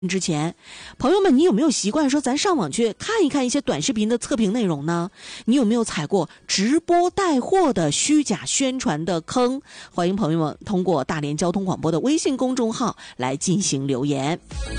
之前，朋友们，你有没有习惯说咱上网去看一看一些短视频的测评内容呢？你有没有踩过直播带货的虚假宣传的坑？欢迎朋友们通过大连交通广播的微信公众号来进行留言。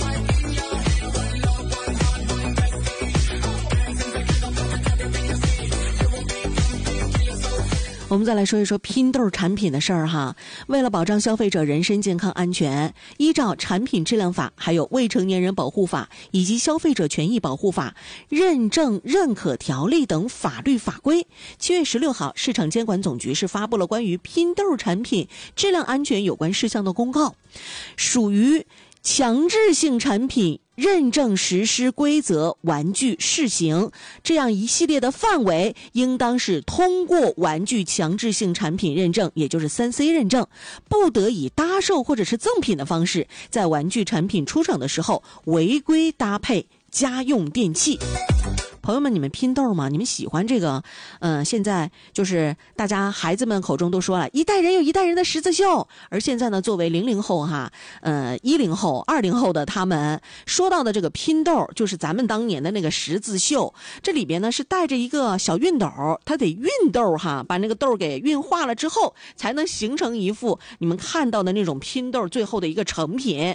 我们再来说一说拼豆产品的事儿哈。为了保障消费者人身健康安全，依照产品质量法、还有未成年人保护法以及消费者权益保护法、认证认可条例等法律法规，7月16号，市场监管总局是发布了关于拼豆产品质量安全有关事项的公告，属于强制性产品认证实施规则玩具试行这样一系列的范围，应当是通过玩具强制性产品认证，也就是 3C 认证，不得以搭售或者是赠品的方式在玩具产品出厂的时候违规搭配家用电器。朋友们，你们拼豆吗？你们喜欢这个？现在就是大家孩子们口中都说了，一代人有一代人的十字绣。而现在呢，作为00后10后、20后的他们说到的这个拼豆，就是咱们当年的那个十字绣。这里边呢是带着一个小熨斗，它得熨豆哈，把那个豆给熨化了之后，才能形成一副你们看到的那种拼豆最后的一个成品。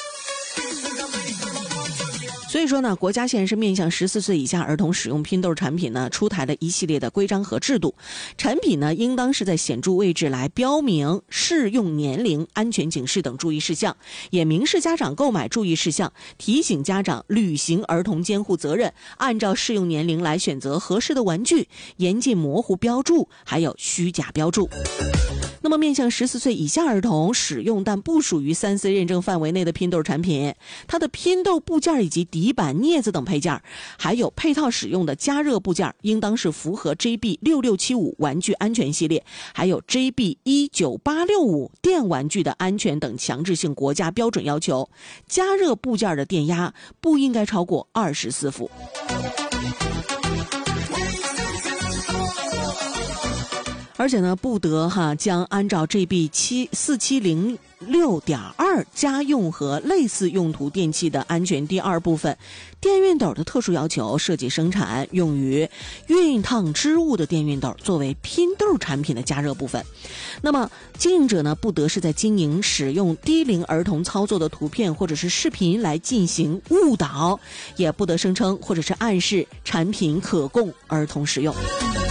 所以说呢，国家现在是面向14岁以下儿童使用拼豆产品呢，出台了一系列的规章和制度。产品呢，应当是在显著位置来标明适用年龄、安全警示等注意事项，也明示家长购买注意事项，提醒家长履行儿童监护责任，按照适用年龄来选择合适的玩具，严禁模糊标注，还有虚假标注。那么面向14岁以下儿童使用但不属于3C 认证范围内的拼豆产品，它的拼豆部件以及底板、镊子等配件，还有配套使用的加热部件，应当是符合 JB6675 玩具安全系列，还有 JB19865 电玩具的安全等强制性国家标准要求。加热部件的电压不应该超过24伏。而且呢，不得将按照 JB4706.2 家用和类似用途电器的安全第2部分电熨斗的特殊要求设计生产用于熨烫织物的电熨斗作为拼豆产品的加热部分。那么经营者呢，不得是在经营使用低龄儿童操作的图片或者是视频来进行误导，也不得声称或者是暗示产品可供儿童使用。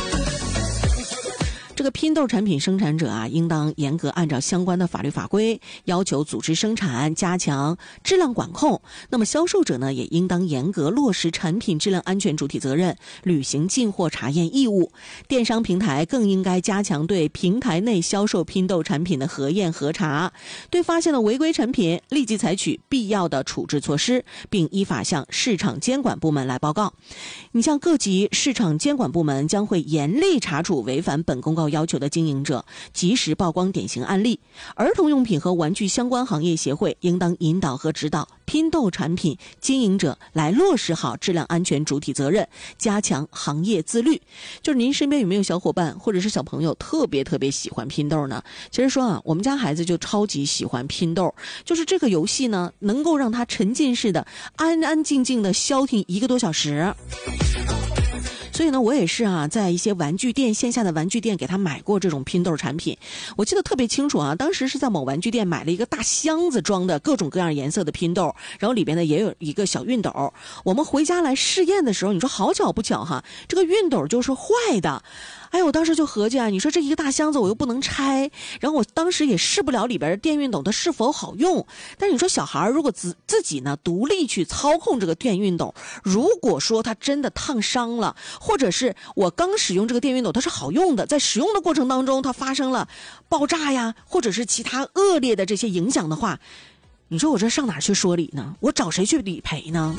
这个拼豆产品生产者应当严格按照相关的法律法规要求组织生产，加强质量管控。那么销售者呢，也应当严格落实产品质量安全主体责任，履行进货查验义务。电商平台更应该加强对平台内销售拼豆产品的核验核查，对发现的违规产品立即采取必要的处置措施，并依法向市场监管部门来报告。你像各级市场监管部门将会严厉查处违反本公告要求的经营者，及时曝光典型案例。儿童用品和玩具相关行业协会应当引导和指导拼豆产品经营者来落实好质量安全主体责任，加强行业自律。就是您身边有没有小伙伴或者是小朋友特别喜欢拼豆呢？其实说我们家孩子就超级喜欢拼豆，就是这个游戏呢，能够让他沉浸式的安安静静的消停1个多小时。所以呢，我也是在一些玩具店，线下的玩具店给他买过这种拼豆产品。我记得特别清楚当时是在某玩具店买了一个大箱子装的各种各样颜色的拼豆，然后里边呢也有一个小熨斗。我们回家来试验的时候，你说好巧不巧这个熨斗就是坏的。哎，我当时就合计你说这一个大箱子我又不能拆，然后我当时也试不了里边的电熨斗它是否好用。但是你说小孩如果自己呢独立去操控这个电熨斗，如果说它真的烫伤了，或者是我刚使用这个电熨斗它是好用的，在使用的过程当中它发生了爆炸呀，或者是其他恶劣的这些影响的话，你说我这上哪去说理呢？我找谁去理赔呢？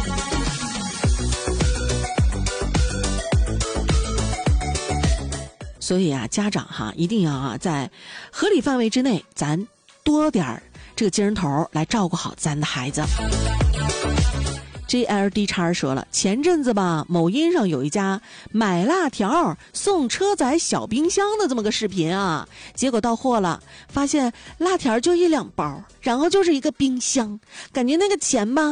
所以家长一定要在合理范围之内，咱多点这个精神头来照顾好咱的孩子。 JLD 叉说了，前阵子吧，某音上有一家买辣条送车载小冰箱的这么个视频啊，结果到货了，发现辣条就1-2包，然后就是一个冰箱，感觉那个钱吧